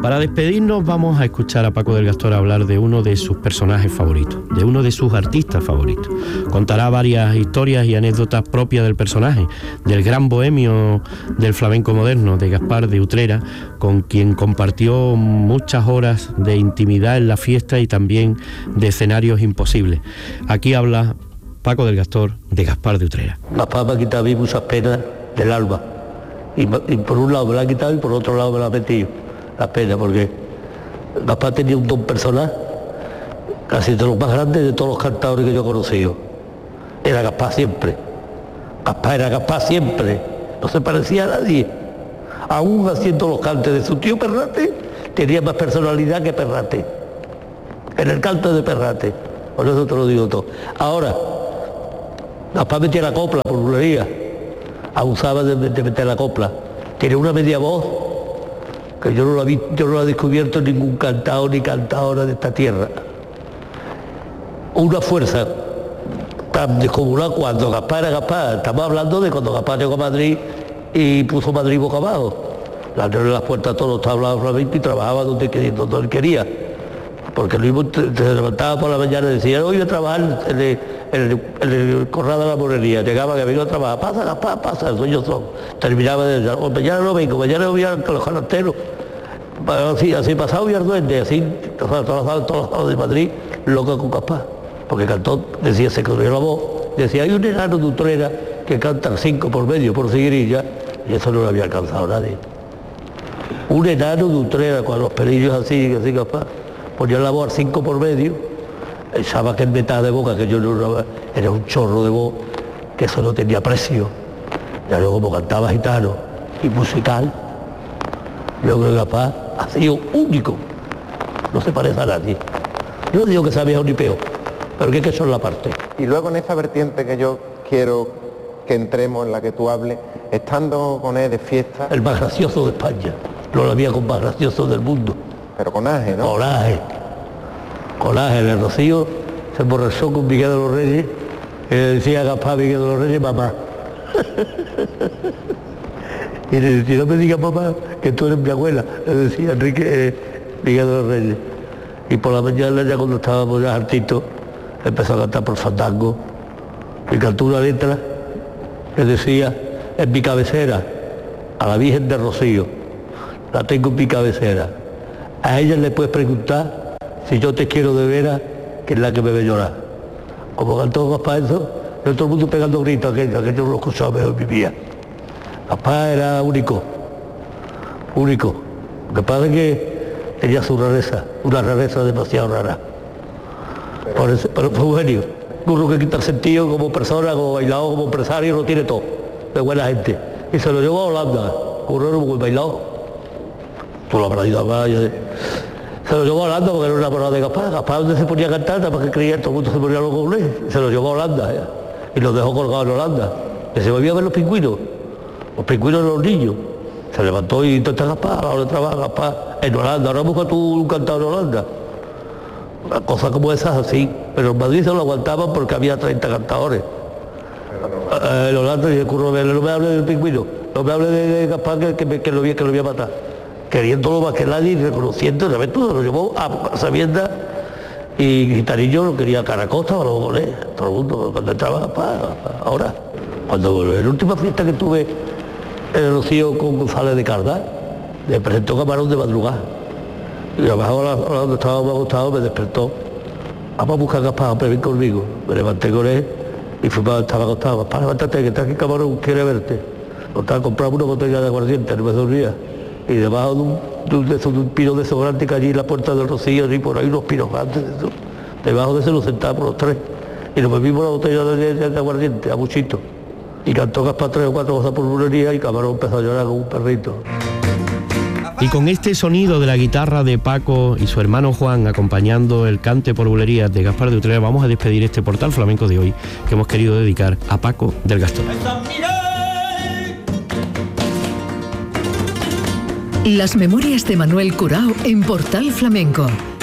Para despedirnos vamos a escuchar a Paco del Gastor hablar de uno de sus personajes favoritos, de uno de sus artistas favoritos. Contará varias historias y anécdotas propias del personaje, del gran bohemio del flamenco moderno, de Gaspar de Utrera, con quien compartió muchas horas de intimidad en la fiesta y también de escenarios imposibles. Aquí habla Paco del Gastor de Gaspar de Utrera. Gaspar me ha quitado a mí muchas penas del alma. Y por un lado me la ha quitado y por otro lado me la ha metido las penas, porque Gaspar tenía un don personal, casi de los más grandes de todos los cantadores que yo he conocido. Era Gaspar siempre. Gaspar era Gaspar siempre. No se parecía a nadie. Aún haciendo los cantes de su tío Perrate, tenía más personalidad que Perrate. En el cante de Perrate. Por eso te lo digo todo. Ahora, Gaspar metía la copla por bulería. Abusaba de meter la copla. Tiene una media voz que yo no la he descubierto en ningún cantador ni cantadora de esta tierra. Una fuerza tan descomunal cuando Gaspar era Gaspar. Estamos hablando de cuando Gaspar llegó a Madrid y puso Madrid boca abajo. Le abrió las puertas a todos los tablados flamencos y trabajaba donde él quería. Porque lo mismo se levantaba por la mañana y decía, hoy voy a trabajar en el corral de la morería. Llegaba que venía a trabajar, pasa Gaspar, pasa, el dueño son. Terminaba de decir, mañana no vengo, mañana voy a los jalateros. Así pasado voy al duende, así, todas las salas de Madrid, loca con Gaspar. Porque cantó, decía, se corrió la voz, decía, hay un enano de Utrera que canta 5 por medio, por seguirilla, y eso no lo había alcanzado nadie. Un enano de Utrera, con los pelillos así Gaspar, ponía la voz al 5 por medio, echaba aquel metal de boca, que yo no era un chorro de voz, que eso no tenía precio. Ya luego como cantaba gitano y musical, yo creo que Gaspar ha sido único, no se parece a nadie. Yo no digo que sea mejor ni peor, pero que eso es la parte. Y luego en esa vertiente que yo quiero que entremos, en la que tú hables, estando con él de fiesta... El más gracioso de España, no lo había con más gracioso del mundo. Pero conaje, ¿no? Conaje. El Rocío se emborrachó con Miguel de los Reyes y le decía a Gaspar Miguel de los Reyes, mamá. Y le decía, no me digas mamá, que tú eres mi abuela, le decía Enrique Miguel de los Reyes. Y por la mañana, ya cuando estábamos ya hartitos, empezó a cantar por fandango y cantó una letra que decía, en mi cabecera, a la Virgen de Rocío, la tengo en mi cabecera. A ella le puedes preguntar si yo te quiero de veras, que es la que me ve llorar. Como cantó Gaspar eso, yo todo el mundo pegando gritos, que yo no lo escuchaba mejor en mi vida. Gaspar era único. Lo que pasa es que tenía su rareza, una rareza demasiado rara. Pero fue un genio. Uno que quita el sentido como persona, como bailador, como empresario, lo tiene todo, de buena gente. Y se lo llevó a Holanda, uno era muy bailado. Tú lo habrás ido a Valle. Se lo llevó a Holanda porque era una enamorado de Gaspar. Gaspar donde se ponía a cantar, para que creía, todo el mundo se ponía loco con él. Se lo llevó a Holanda, y los dejó colgados en Holanda. Que se volvió a ver los pingüinos de los niños. Se levantó y intentó Gaspar, ahora trabaja Gaspar en Holanda. Ahora busca tú un cantador en Holanda. Una cosa como esas así. Pero en Madrid se lo aguantaban porque había 30 cantadores. En Holanda y el curro, no me hable del pingüino, no me hable de Gaspar que lo voy a matar. Queriéndolo más que nadie y reconociendo, ¿sabes tú? Lo llevó a Sabienda y Gitanillo lo quería a Caracosta o luego con él, todo el mundo, cuando entraba ahora. Cuando en la última fiesta que tuve en el Rocío con González de Cardá, me presentó Camarón de madrugada. Y abajo donde estaba más acostado me despertó. Vamos a buscar a Gaspar, hombre, ven conmigo. Me levanté con él y estaba acostado. Gaspar, levántate, que está aquí Camarón, quiere verte. Estaba comprando una botella de aguardiente, no me dormía. Y debajo de un pino de esos grandes que allí en la puerta del Rocío, y por ahí unos pinos grandes de eso. Debajo de eso nos sentábamos los tres. Y nos bebimos la botella de aguardiente, a muchito. Y cantó Gaspar 3 o 4 cosas por bulería y Camarón empezó a llorar como un perrito. Y con este sonido de la guitarra de Paco y su hermano Juan acompañando el cante por bulerías de Gaspar de Utrera, vamos a despedir este portal flamenco de hoy que hemos querido dedicar a Paco del Gastor. Las memorias de Manuel Curao en Portal Flamenco.